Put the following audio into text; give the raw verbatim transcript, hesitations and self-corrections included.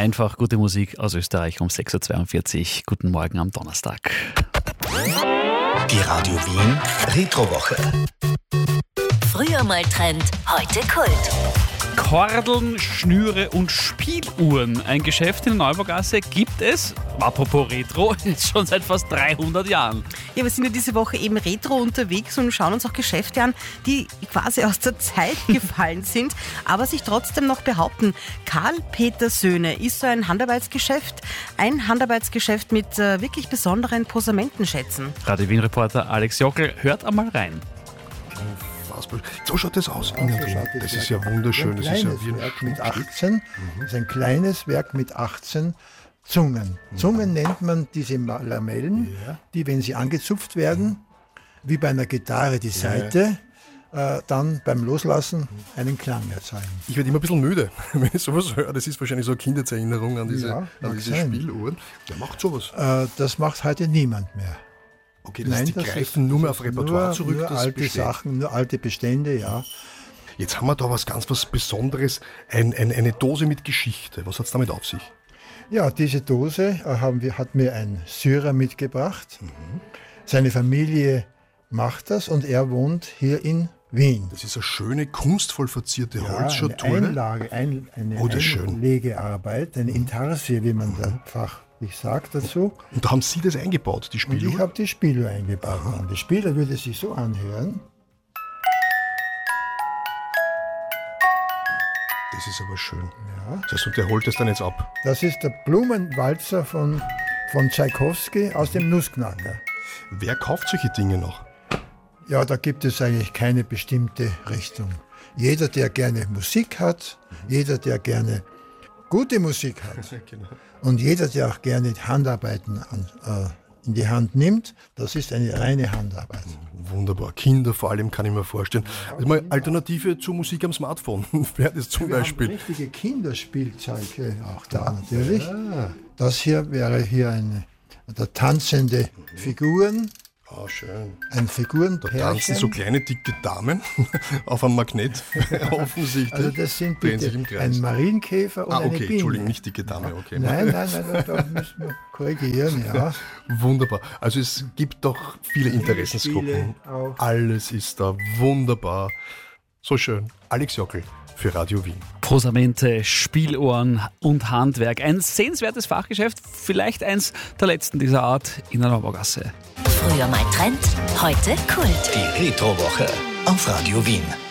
Einfach gute Musik aus Österreich um sechs Uhr zweiundvierzig. Guten Morgen am Donnerstag. Die Radio Wien Retrowoche. Früher mal Trend, heute Kult. Kordeln, Schnüre und Spieluhren. Ein Geschäft in der Neubaugasse gibt es, apropos Retro, schon seit fast dreihundert Jahren. Ja, wir sind ja diese Woche eben retro unterwegs und schauen uns auch Geschäfte an, die quasi aus der Zeit gefallen sind, aber sich trotzdem noch behaupten. Karl-Peter Söhne ist so ein Handarbeitsgeschäft, ein Handarbeitsgeschäft mit äh, wirklich besonderen Posamentenschätzen. Radio Wien-Reporter Alex Jockel, hört einmal rein. So schaut das aus. So schaut das das ist ja wunderschön. Das ist ja wie ein Werk mit Schmuckstück. achtzehn. Das ist ein kleines Werk mit achtzehn Zungen. Zungen nennt man diese Lamellen, Ja. die, wenn sie angezupft werden, wie bei einer Gitarre die Saite, äh, dann beim Loslassen einen Klang erzeugen. Ich werde immer ein bisschen müde, wenn ich sowas höre. Das ist wahrscheinlich so eine Kindheitserinnerung an diese, Ja, an mag diese sein. Spieluhren. Wer macht sowas? Äh, das macht heute niemand mehr. Okay, das heißt, die greifen nur mehr auf Repertoire nur, zurück. Nur das alte besteht. Sachen, nur alte Bestände, ja. Jetzt haben wir da was ganz was Besonderes. Ein, ein, eine Dose mit Geschichte. Was hat es damit auf sich? Ja, diese Dose äh, haben wir, hat mir ein Syrer mitgebracht. Seine Familie macht das und er wohnt hier in Wien. Das ist eine schöne, kunstvoll verzierte Ja, eine Holzschatulle. Einlage, ein, eine Oh, das ist schön. Einlegearbeit, eine Intarsie, wie man da fachlich sagt dazu. Und da haben Sie das eingebaut, die Und ich Spieluhr? habe die Spieluhr eingebaut. Und die Spieluhr würde sich so anhören. Das ist aber schön. Ja. Das heißt, und der holt es dann jetzt ab. Das ist der Blumenwalzer von, von Tschaikowski aus dem Nussknacker. Wer kauft solche Dinge noch? Ja, da gibt es eigentlich keine bestimmte Richtung. Jeder, der gerne Musik hat, jeder, der gerne gute Musik hat Genau. und jeder, der auch gerne Handarbeiten an, äh, in die Hand nimmt, das ist eine reine Handarbeit. Wunderbar. Kinder vor allem kann ich mir vorstellen. Also mal Alternative zur Musik am Smartphone. Wäre das zum Wir haben Beispiel. richtige Kinderspielzeuge auch da natürlich. Das hier wäre hier eine oder tanzende Figuren, Ah, schön. ein Da Figurenpärchen. tanzen so kleine, dicke Damen auf einem Magnet. Offensichtlich. Also das sind Drehen bitte sich im Kreis. ein Marienkäfer und Ah, eine okay, Biene. Entschuldigung, nicht dicke Dame. Okay. Nein, nein, nein, da, da müssen wir korrigieren, ja. Wunderbar. Also es gibt doch viele Interessensgruppen. Spiele auch. Alles ist da wunderbar. So schön. Alex Jockel für Radio Wien. Posamente, Spieluhren und Handwerk. Ein sehenswertes Fachgeschäft, vielleicht eins der letzten dieser Art in der Neubaugasse. Früher mal Trend, heute Kult. Die Retrowoche auf Radio Wien.